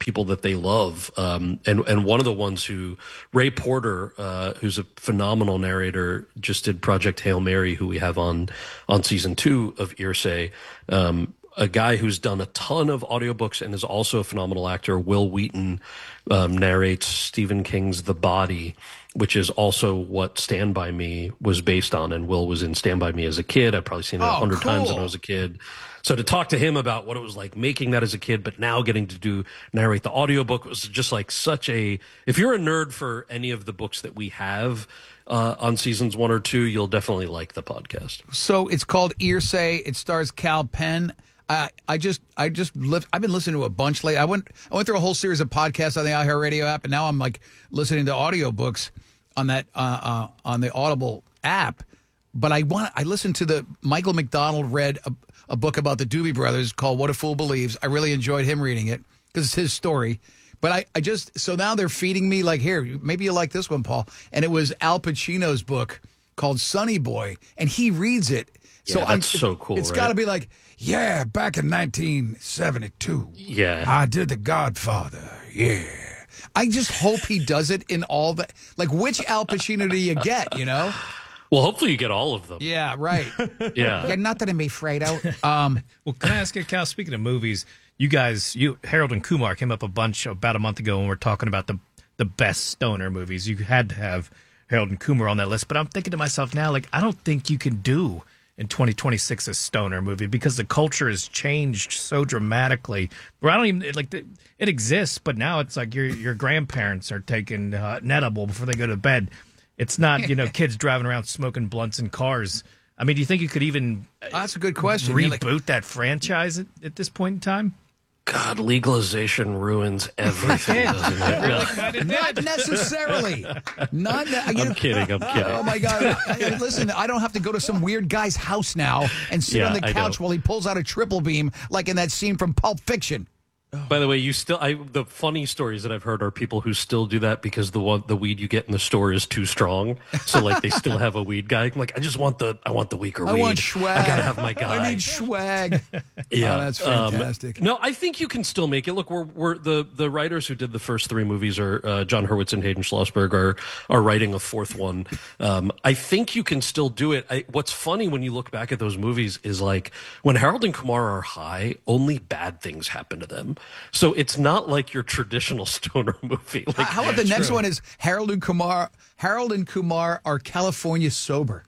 people that they love. And one of the ones who, Ray Porter, who's a phenomenal narrator, just did Project Hail Mary, who we have on season 2 of Earsay. A guy who's done a ton of audiobooks and is also a phenomenal actor, Will Wheaton, narrates Stephen King's The Body, which is also what Stand By Me was based on. And Will was in Stand By Me as a kid. I've probably seen it 100 times when I was a kid. So to talk to him about what it was like making that as a kid, but now getting to narrate the audiobook was just like such a, if you're a nerd for any of the books that we have on seasons 1 or 2, you'll definitely like the podcast. So it's called Earsay. It stars Kal Penn. I've been listening to a bunch lately. I went through a whole series of podcasts on the iHeartRadio app, and now I'm like listening to audiobooks on that on the Audible app. But I listened to the Michael McDonald read a book about the Doobie Brothers called What a Fool Believes. I really enjoyed him reading it because it's his story. But so now they're feeding me like, here, maybe you like this one, Paul. And it was Al Pacino's book called Sonny Boy, and he reads it. Yeah, that's so cool. It's got to be like, yeah, back in 1972. Yeah. I did The Godfather. Yeah. I just hope he does it in all the, like, which Al Pacino do you get, you know? Well, hopefully you get all of them. Yeah, right. Yeah. Nothing to me, Fredo. Well, can I ask you, Cal, speaking of movies, Harold and Kumar came up about a month ago when we're talking about the best stoner movies. You had to have Harold and Kumar on that list. But I'm thinking to myself now, like, I don't think you can do in 2026 a stoner movie because the culture has changed so dramatically. Where I don't even it exists, but now it's like your grandparents are taking an edible before they go to bed. It's not kids driving around smoking blunts in cars. I mean, do you think you could even that's a good question. Reboot that franchise at this point in time? God, legalization ruins everything, doesn't it? Not necessarily. I'm kidding. Oh, my God. Listen, I don't have to go to some weird guy's house now and sit on the couch while he pulls out a triple beam like in that scene from Pulp Fiction. By the way, the funny stories that I've heard are people who still do that because the weed you get in the store is too strong. So like they still have a weed guy. I'm like, I want the weaker weed. I want swag. I gotta have my guy. I need swag. Yeah, that's fantastic. No, I think you can still make it. Look, we're the writers who did the first 3 movies are John Hurwitz and Hayden Schlossberg are writing a 4th one. I think you can still do it. What's funny when you look back at those movies is like when Harold and Kumar are high, only bad things happen to them. So it's not like your traditional stoner movie. Like, how about the next one is Harold and Kumar? Harold and Kumar are California sober.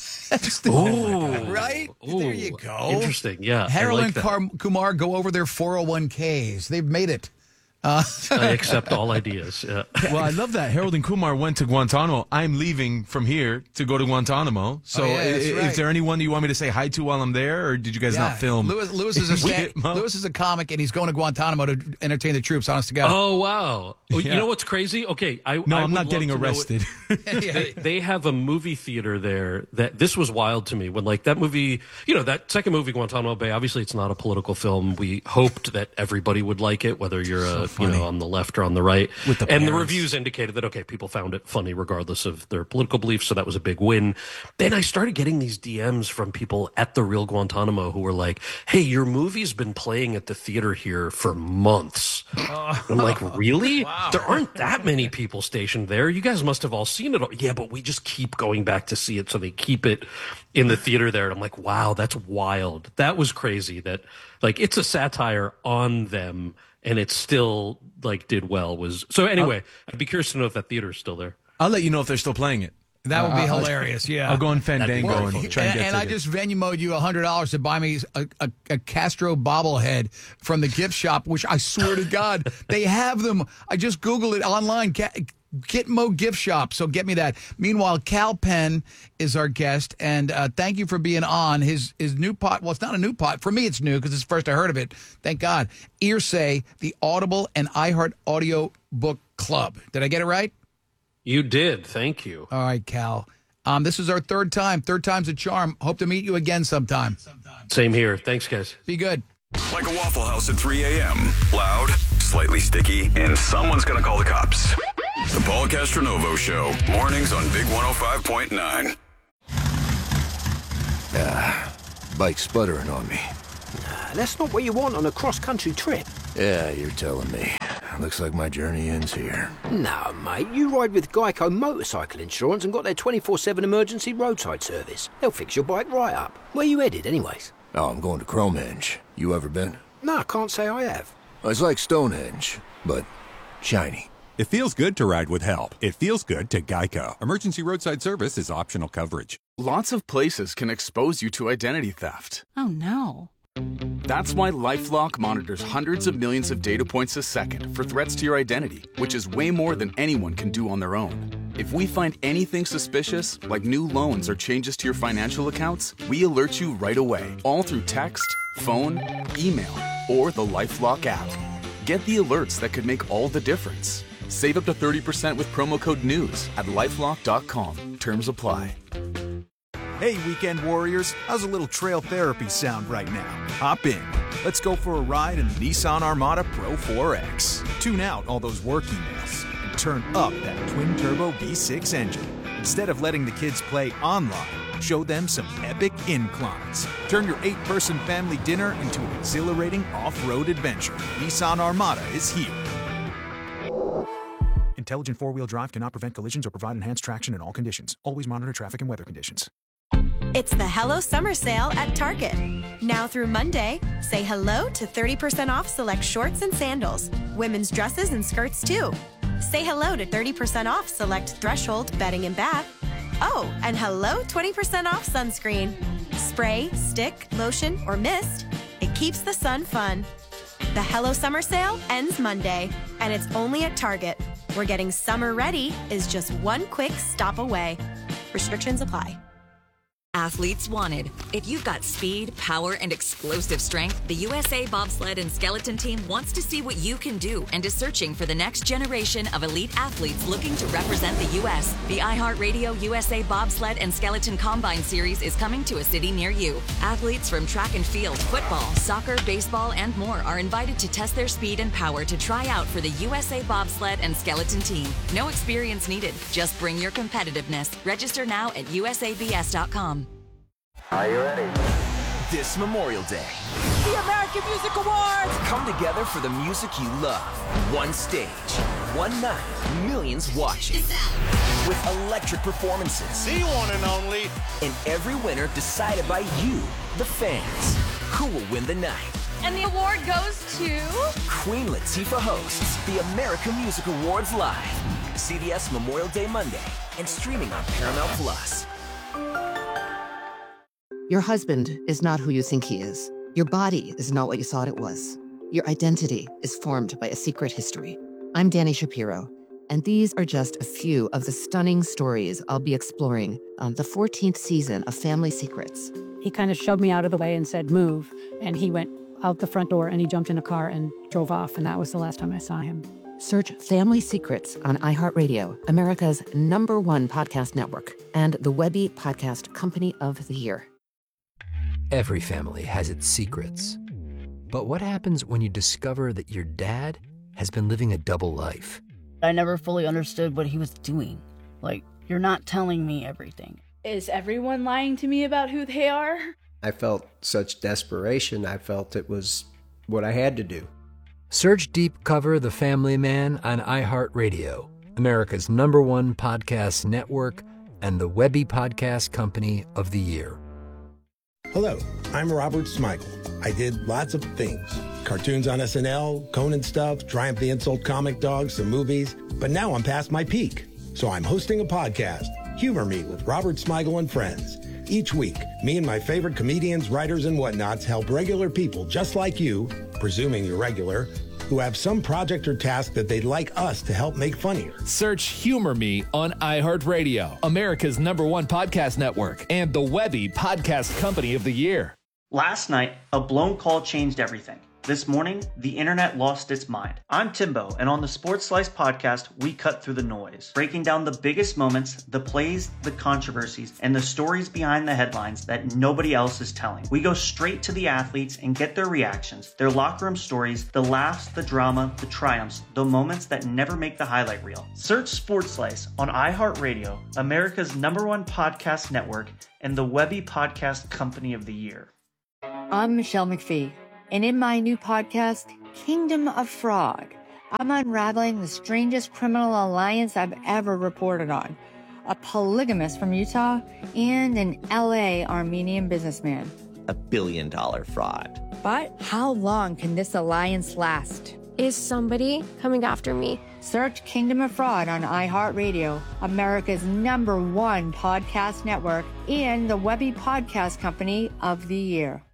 Right? Ooh, there you go. Interesting. Yeah. Harold like and Kumar go over their 401ks. They've made it. I accept all ideas. Yeah. Well, I love that. Harold and Kumar went to Guantanamo. I'm leaving from here to go to Guantanamo. So is there anyone you want me to say hi to while I'm there, or did you guys not film? Lewis is a comic, and he's going to Guantanamo to entertain the troops, honest to God. Oh, wow. You know what's crazy? Okay. I'm not getting arrested. They have a movie theater there that this was wild to me when like that movie, that second movie, Guantanamo Bay, obviously it's not a political film. We hoped that everybody would like it, whether you're on the left or on the right. The reviews indicated that, okay, people found it funny regardless of their political beliefs, so that was a big win. Then I started getting these DMs from people at the real Guantanamo who were like, hey, your movie's been playing at the theater here for months. I'm like, really? Wow. There aren't that many people stationed there. You guys must have all seen it all. Yeah, but we just keep going back to see it, so they keep it in the theater there. And I'm like, wow, that's wild. That was crazy that, like, it's a satire on them, and it still like did well. So anyway, I'd be curious to know if that theater is still there. I'll let you know if they're still playing it. That would be hilarious. Yeah, I'll go on Fandango and try and get and I just Venmo'd you $100 to buy me a Castro bobblehead from the gift shop, which I swear to God they have them. I just Googled it online. Gitmo gift shop. So get me that. Meanwhile, Kal Penn is our guest, and thank you for being on. His new pot. Well, it's not a new pot for me. It's new because it's the first I heard of it. Thank God. Earsay, the Audible and iHeart Audio Book Club. Did I get it right? You did. Thank you. All right, Cal. This is our 3rd time. 3rd time's a charm. Hope to meet you again sometime. Same here. Thanks, guys. Be good. Like a Waffle House at 3 a.m. Loud, slightly sticky, and someone's going to call the cops. The Paul Castronovo Show. Mornings on Big 105.9. Bike's sputtering on me. That's not what you want on a cross-country trip. Yeah, you're telling me. looks like my journey ends here. No, mate, you ride with Geico Motorcycle Insurance and got their 24/7 emergency roadside service. They'll fix your bike right up. Where you headed, anyways? Oh, I'm going to Cromenge. You ever been? No, I can't say I have. It's like Stonehenge, but shiny. It feels good to ride with help. It feels good to Geico. Emergency roadside service is optional coverage. Lots of places can expose you to identity theft. Oh, no. That's why LifeLock monitors hundreds of millions of data points a second for threats to your identity, which is way more than anyone can do on their own. If we find anything suspicious, like new loans or changes to your financial accounts, we alert you right away, all through text, phone, email, or the LifeLock app. Get the alerts that could make all the difference. Save up to 30% with promo code NEWS at LifeLock.com. Terms apply. Hey, weekend warriors, how's a little trail therapy sound right now? Hop in. Let's go for a ride in the Nissan Armada Pro 4X. Tune out all those work emails and turn up that twin-turbo V6 engine. Instead of letting the kids play online, show them some epic inclines. Turn your 8-person family dinner into an exhilarating off-road adventure. Nissan Armada is here. Intelligent four-wheel drive cannot prevent collisions or provide enhanced traction in all conditions. Always monitor traffic and weather conditions. It's the Hello Summer Sale at Target. Now through Monday, say hello to 30% off select shorts and sandals. Women's dresses and skirts, too. Say hello to 30% off select Threshold bedding and bath. Oh, and hello 20% off sunscreen. Spray, stick, lotion, or mist. It keeps the sun fun. The Hello Summer Sale ends Monday, and it's only at Target, where getting summer ready is just one quick stop away. Restrictions apply. Athletes wanted. If you've got speed, power, and explosive strength, the USA Bobsled and Skeleton Team wants to see what you can do and is searching for the next generation of elite athletes looking to represent the U.S. The iHeartRadio USA Bobsled and Skeleton Combine Series is coming to a city near you. Athletes from track and field, football, soccer, baseball, and more are invited to test their speed and power to try out for the USA Bobsled and Skeleton Team. No experience needed. Just bring your competitiveness. Register now at usabs.com. Are you ready? This Memorial Day, the American Music Awards come together for the music you love. One stage, one night, millions watching. With electric performances. The one and only. And every winner decided by you, the fans. Who will win the night? And the award goes to... Queen Latifah hosts the American Music Awards live. CBS Memorial Day Monday and streaming on Paramount Plus. Your husband is not who you think he is. Your body is not what you thought it was. Your identity is formed by a secret history. I'm Dani Shapiro, and these are just a few of the stunning stories I'll be exploring on the 14th season of Family Secrets. He kind of shoved me out of the way and said, move. And he went out the front door and he jumped in a car and drove off. And that was the last time I saw him. Search Family Secrets on iHeartRadio, America's #1 podcast network, and the Webby Podcast Company of the Year. Every family has its secrets. But what happens when you discover that your dad has been living a double life? I never fully understood what he was doing. Like, you're not telling me everything. Is everyone lying to me about who they are? I felt such desperation. I felt it was what I had to do. Search Deep Cover The Family Man on iHeartRadio, America's #1 podcast network, and the Webby Podcast Company of the Year. Hello, I'm Robert Smigel. I did lots of things. Cartoons on SNL, Conan stuff, Triumph the Insult Comic Dog, some movies. But now I'm past my peak. So I'm hosting a podcast, Humor Me with Robert Smigel and Friends. Each week, me and my favorite comedians, writers, and whatnots help regular people just like you, presuming you're regular, who have some project or task that they'd like us to help make funnier. Search Humor Me on iHeartRadio, America's #1 podcast network, and the Webby Podcast Company of the Year. Last night, a blown call changed everything. This morning, the internet lost its mind. I'm Timbo, and on the Sports Slice podcast, we cut through the noise, breaking down the biggest moments, the plays, the controversies, and the stories behind the headlines that nobody else is telling. We go straight to the athletes and get their reactions, their locker room stories, the laughs, the drama, the triumphs, the moments that never make the highlight reel. Search Sports Slice on iHeartRadio, America's #1 podcast network, and the Webby Podcast Company of the Year. I'm Michelle McPhee. And in my new podcast, Kingdom of Frog, I'm unraveling the strangest criminal alliance I've ever reported on. A polygamist from Utah and an LA Armenian businessman. $1 billion fraud. But how long can this alliance last? Is somebody coming after me? Search Kingdom of Fraud on iHeartRadio, America's #1 podcast network, and the Webby Podcast Company of the Year.